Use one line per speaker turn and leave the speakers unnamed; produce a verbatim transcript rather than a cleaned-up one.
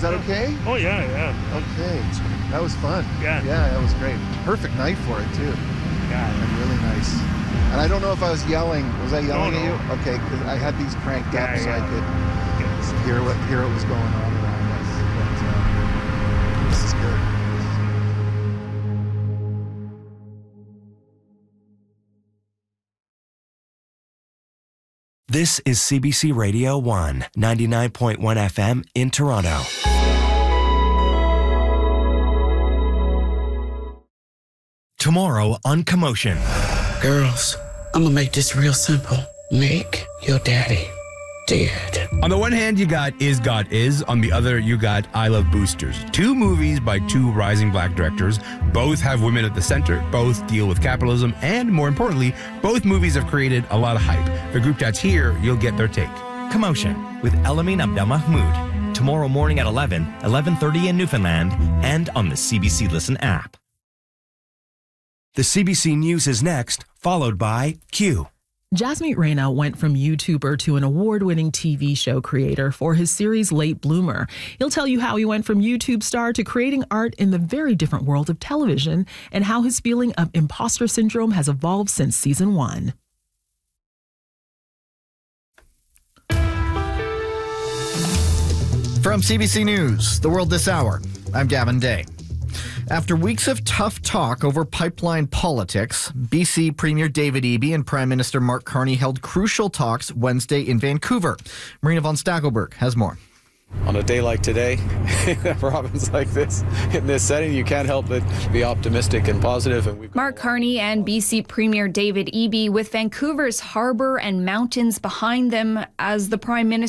Was that okay?
Oh, yeah, yeah.
Okay. That was fun.
Yeah.
Yeah, that was great. Perfect night for it, too.
Yeah.
And really nice. And I don't know if I was yelling. Was I yelling
no,
at
no.
you? Okay, because I had these cranked
Yeah,
up so
yeah.
I could hear what, hear what was going on around us. But uh, this is good.
This is C B C Radio one, ninety-nine point one F M in Toronto. Tomorrow on Commotion.
Girls, I'm gonna make this real simple. Make your daddy dead.
On the one hand, you got Is God Is. On the other, you got I Love Boosters. Two movies by two rising black directors. Both have women at the center. Both deal with capitalism. And more importantly, both movies have created a lot of hype. The group that's here, you'll get their take.
Commotion with Elamin Abdelmahmoud. Tomorrow morning at eleven, eleven thirty in Newfoundland, and on the C B C Listen app. The C B C News is next, followed by Q.
Jasmeet Reyna went from YouTuber to an award-winning T V show creator for his series Late Bloomer. He'll tell you how he went from YouTube star to creating art in the very different world of television and how his feeling of imposter syndrome has evolved since season one.
From C B C News, The World This Hour, I'm Gavin Day. After weeks of tough talk over pipeline politics, B C Premier David Eby and Prime Minister Mark Carney held crucial talks Wednesday in Vancouver. Marina von Stackelberg has more.
On a day like today, in a province like this, in this setting, you can't help but be optimistic and positive. And we've
Mark Carney and B C Premier David Eby with Vancouver's harbour and mountains behind them as the Prime Minister